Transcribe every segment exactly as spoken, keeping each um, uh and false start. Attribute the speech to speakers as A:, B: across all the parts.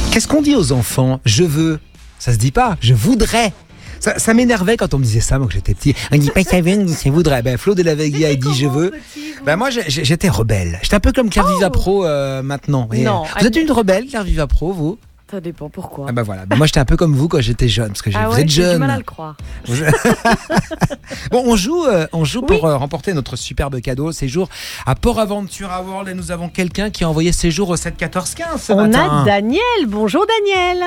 A: Qu'est-ce qu'on dit aux enfants ? Je veux. Ça se dit pas. Je voudrais. Ça, ça m'énervait quand on me disait ça, moi, que j'étais petit. On dit pas ça veut, on dit ça voudrait. Ben, Flo de la Vega, il dit je veux. Ben, moi, j'ai, j'étais rebelle. J'étais un peu comme Claire oh. Vivapro euh, maintenant. Et,
B: non.
A: Euh, vous êtes une rebelle, Claire Vivapro, vous ?
B: Ça dépend pourquoi.
A: Ah ben voilà. Ben moi, j'étais un peu comme vous quand j'étais jeune. Parce que
B: ah
A: vous
B: ouais,
A: êtes jeune.
B: J'ai du mal à le croire.
A: Bon, on joue, euh, on joue
B: oui.
A: pour euh, remporter notre superbe cadeau, séjour à Port Aventura World. Et nous avons quelqu'un qui a envoyé séjour au sept quatorze quinze ce
B: on
A: matin.
B: On a Daniel. Bonjour Daniel.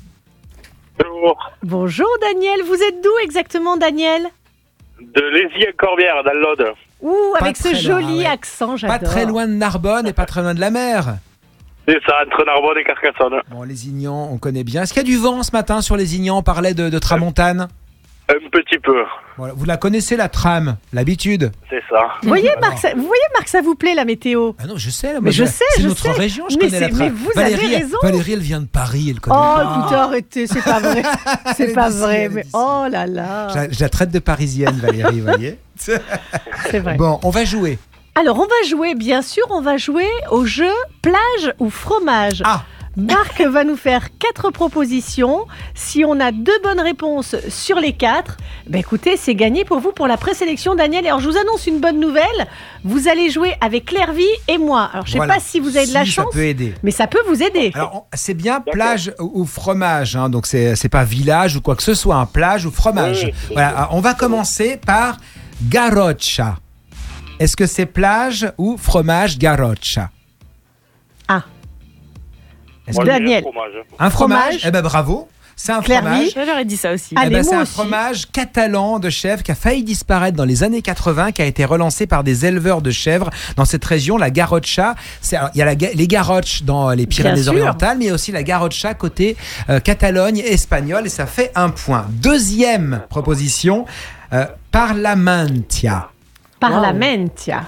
C: Bonjour.
B: Bonjour Daniel. Vous êtes d'où exactement, Daniel ?
C: De Lézy-Corbière, dans l'Aude.
B: Ouh,
A: Pas
B: avec ce
A: loin,
B: joli
A: ouais.
B: accent, j'adore.
A: Pas très loin de Narbonne et pas très loin de la mer.
C: C'est ça, entre Narbonne et Carcassonne.
A: Bon, les Ignans, on connaît bien. Est-ce qu'il y a du vent ce matin sur les Ignans ? On parlait de, de tramontane.
C: Un petit peu.
A: Voilà. Vous la connaissez, la trame, l'habitude.
C: C'est ça.
B: Vous voyez,
A: Alors.
B: Marc, ça, vous voyez, Marc, ça vous plaît la météo ?
A: Ah non, je sais. Là,
B: mais je
A: moi,
B: sais,
A: c'est
B: je
A: notre
B: sais.
A: région, je
B: mais
A: connais la trame.
B: Mais vous
A: Valérie,
B: avez raison.
A: Valérie, elle vient de Paris, elle connaît
B: Oh,
A: pas.
B: écoutez, arrêtez, c'est pas vrai. C'est
A: Elle est
B: pas
A: d'ici,
B: vrai.
A: elle est
B: Mais
A: d'ici.
B: oh là là.
A: Je la, je la traite de parisienne, Valérie, vous voyez.
B: C'est vrai.
A: Bon, on va jouer.
B: Alors, on va jouer, bien sûr, on va jouer au jeu plage ou fromage.
A: Ah.
B: Marc va nous faire quatre propositions. Si on a deux bonnes réponses sur les quatre, ben écoutez, c'est gagné pour vous pour la présélection, Daniel. Alors, je vous annonce une bonne nouvelle. Vous allez jouer avec Claire-Vie et moi. Alors, je ne sais
A: Voilà.
B: pas si vous avez de la
A: Si,
B: chance,
A: ça peut aider.
B: mais ça peut vous aider.
A: Alors, on- c'est bien plage ou, ou fromage, hein, donc c'est, c'est pas village ou quoi que ce soit, hein, plage ou fromage.
C: Oui.
A: Voilà, alors, on va commencer par garoccia. Est-ce que c'est plage ou fromage garoccia ?
B: Ah.
A: Est-ce
C: Moi,
A: que-
C: je dirais
B: Daniel.
C: fromage.
A: Un fromage,
B: fromage.
A: Eh ben bravo, c'est un
B: Claire-Vie.
A: fromage.
D: J'aurais dit ça aussi.
A: Eh
B: Allez,
A: ben, c'est
B: moi
A: un
B: aussi.
A: fromage catalan de chèvre qui a failli disparaître dans les années quatre-vingts, qui a été relancé par des éleveurs de chèvres dans cette région, la Garrotxa. C'est, alors, il y a la, ga- les Garroches dans les
B: sûr.
A: Pyrénées-Orientales, mais il y a aussi la Garrotxa côté euh, Catalogne espagnole, et ça fait un point. Deuxième proposition, euh, Parlamentia.
B: Parlamentia.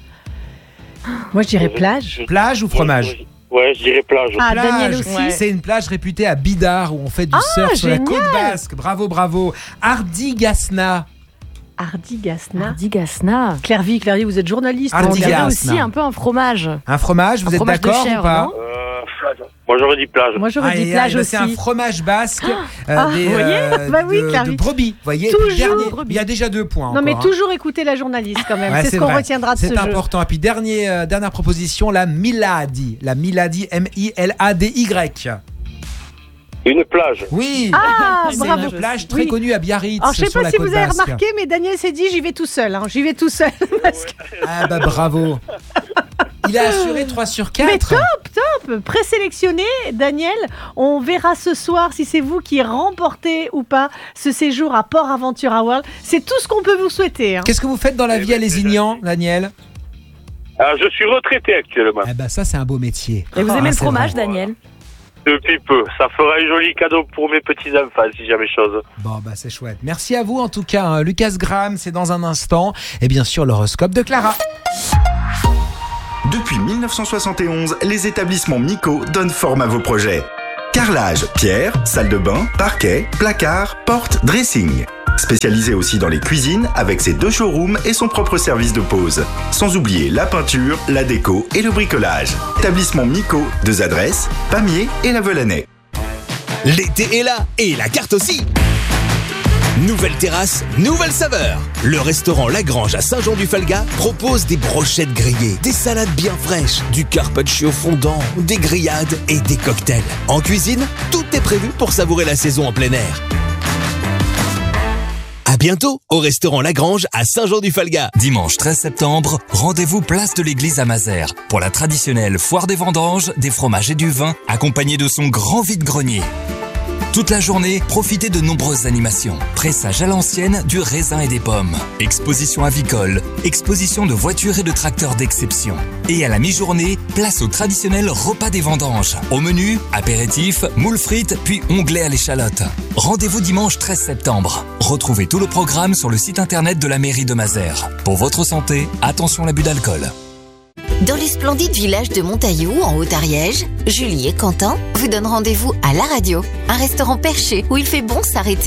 B: Moi, je dirais plage.
A: Plage ou fromage ?
C: Ouais, je dirais plage.
B: Ah,
A: Plage,
B: Daniel aussi.
D: Ouais.
A: c'est une plage réputée à Bidart où on fait du
B: Ah,
A: surf sur la
B: génial.
A: côte basque. Bravo, bravo. Ardigasna.
B: Ardigasna.
D: Ardigasna.
B: Claire-Vie, Claire-Vie, vous êtes journaliste.
D: On
A: Ardigasna.
D: dirait aussi un peu un fromage.
A: Un fromage, vous
D: Un
A: êtes
D: fromage de
A: d'accord
D: chèvre,
A: ou pas?
D: non
C: Euh, moi, j'aurais dit plage.
B: Moi, j'aurais dit
A: Aïe,
B: plage
A: aïe,
B: aussi.
A: C'est un fromage basque euh,
B: Ah,
A: des,
B: vous voyez
A: euh,
B: Bah oui,
A: de,
B: Claire.
A: de brebis. Vous voyez,
B: Toujours.
A: Puis dernier- il y a déjà deux points.
B: Non, mais
A: encore, hein.
B: toujours écouter la journaliste quand même.
A: Ouais,
B: c'est ce qu'on
A: vrai.
B: retiendra de ce
A: C'est
B: jeu.
A: important. Et puis dernier, euh, dernière proposition, la Miladi. La Miladi, M I L A D Y.
C: Une plage.
A: Oui.
B: Ah,
A: c'est
B: bravo.
A: une plage très
B: Oui.
A: connue à Biarritz.
B: Alors, je sais
A: sur
B: pas
A: la
B: si
A: côte
B: vous avez
A: basque.
B: remarqué, mais Daniel s'est dit j'y vais tout seul. Hein. J'y vais tout seul. Parce que...
A: Ah bah bravo. Il a assuré trois sur
B: Mais
A: quatre.
B: top, top. Présélectionné, Daniel. On verra ce soir si c'est vous qui remportez ou pas ce séjour à Port Aventura World. C'est tout ce qu'on peut vous souhaiter. Hein.
A: Qu'est-ce que vous faites dans la vie à Lézignan, Daniel?
C: Alors, je suis retraité actuellement.
A: Eh ben ça, c'est un beau métier.
D: Et vous
A: Ah,
D: aimez le
A: c'est
D: fromage,
A: vrai.
D: Daniel?
C: Depuis peu. Ça fera un joli cadeau pour mes petits-enfants, si jamais chose.
A: Bon, bah c'est chouette. Merci à vous en tout cas. hein. Lucas Graham, c'est dans un instant. Et bien sûr, l'horoscope de Clara.
E: Depuis mille neuf cent soixante et onze, les établissements Mico donnent forme à vos projets. Carrelage, pierre, salle de bain, parquet, placard, porte, dressing. Spécialisé aussi dans les cuisines avec ses deux showrooms et son propre service de pause. Sans oublier la peinture, la déco et le bricolage. Établissement Mico, deux adresses, Pamiers et La Velanais.
F: L'été est là et la carte aussi. Nouvelle terrasse, nouvelle saveur. Le restaurant Lagrange à Saint-Jean-du-Falga propose des brochettes grillées, des salades bien fraîches, du carpaccio fondant, des grillades et des cocktails. En cuisine, tout est prévu pour savourer la saison en plein air. À bientôt au restaurant Lagrange à Saint-Jean-du-Falga.
G: Dimanche treize septembre, rendez-vous place de l'église à Mazères pour la traditionnelle foire des vendanges, des fromages et du vin, accompagné de son grand vide-grenier. Toute la journée, profitez de nombreuses animations. Pressage à l'ancienne du raisin et des pommes. Exposition avicole, exposition de voitures et de tracteurs d'exception. Et à la mi-journée, place au traditionnel repas des vendanges. Au menu, apéritif, moules frites, puis onglet à l'échalote. Rendez-vous dimanche treize septembre. Retrouvez tout le programme sur le site internet de la mairie de Mazères. Pour votre santé, attention à l'abus d'alcool.
H: Dans le splendide village de Montaillou, en Haute-Ariège, Julie et Quentin vous donnent rendez-vous à La Radio, un restaurant perché où il fait bon s'arrêter.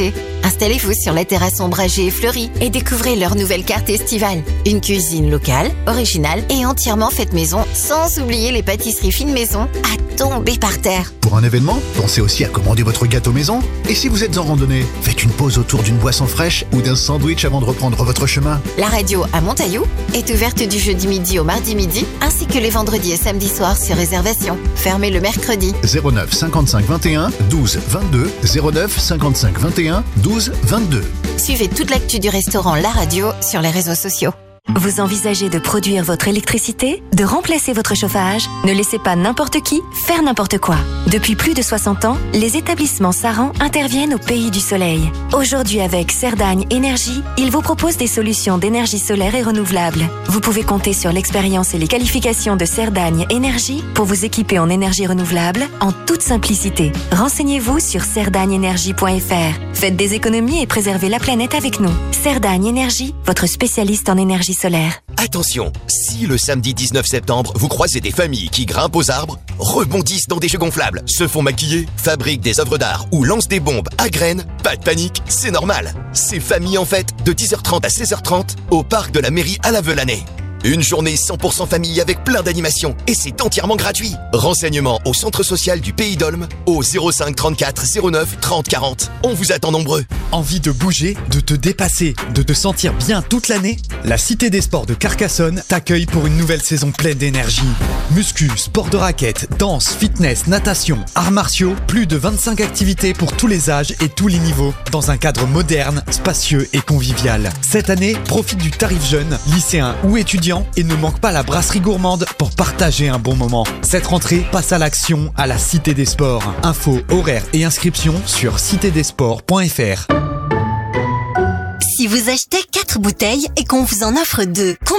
H: Installez-vous sur la terrasse ombragée et fleurie et découvrez leur nouvelle carte estivale. Une cuisine locale, originale et entièrement faite maison, sans oublier les pâtisseries fines maison à tomber par terre.
I: Pour un événement, pensez aussi à commander votre gâteau maison. Et si vous êtes en randonnée, faites une pause autour d'une boisson fraîche ou d'un sandwich avant de reprendre votre chemin.
H: La radio à Montaillou est ouverte du jeudi midi au mardi midi, ainsi que les vendredis et samedis soirs sur réservation. Fermée le mercredi.
I: zéro neuf cinquante-cinq vingt et un douze vingt-deux, zéro neuf cinquante-cinq vingt et un douze vingt-deux.
H: Suivez toute l'actu du restaurant La Radio sur les réseaux sociaux.
J: Vous envisagez de produire votre électricité, de remplacer votre chauffage? Ne laissez pas n'importe qui faire n'importe quoi. Depuis plus de soixante ans, les établissements Saran interviennent au pays du soleil. Aujourd'hui, avec Cerdagne Énergie, ils vous proposent des solutions d'énergie solaire et renouvelable. Vous pouvez compter sur l'expérience et les qualifications de Cerdagne Énergie pour vous équiper en énergie renouvelable en toute simplicité. Renseignez-vous sur cerdagne énergie point f r. Faites des économies et préservez la planète avec nous. Cerdagne Énergie, votre spécialiste en énergie solaire.
K: Attention, si le samedi dix-neuf septembre, vous croisez des familles qui grimpent aux arbres, rebondissent dans des jeux gonflables, se font maquiller, fabriquent des œuvres d'art ou lancent des bombes à graines, pas de panique, c'est normal. Ces familles en fête de dix heures trente à seize heures trente au parc de la mairie à Lavelanet. Une journée cent pour cent famille avec plein d'animations et c'est entièrement gratuit. Renseignements au centre social du Pays d'Olme au zéro cinq trente-quatre zéro neuf trente quarante. On vous attend nombreux.
L: Envie de bouger, de te dépasser, de te sentir bien toute l'année? La Cité des Sports de Carcassonne t'accueille pour une nouvelle saison pleine d'énergie. Muscu, sport de raquettes, danse, fitness, natation, arts martiaux, plus de vingt-cinq activités pour tous les âges et tous les niveaux, dans un cadre moderne, spacieux et convivial. Cette année, profite du tarif jeune, lycéen ou étudiant et ne manque pas la brasserie gourmande pour partager un bon moment. Cette rentrée, passe à l'action à la Cité des Sports. Infos, horaires et inscriptions sur cité des sports point f r.
M: Si vous achetez quatre bouteilles et qu'on vous en offre deux,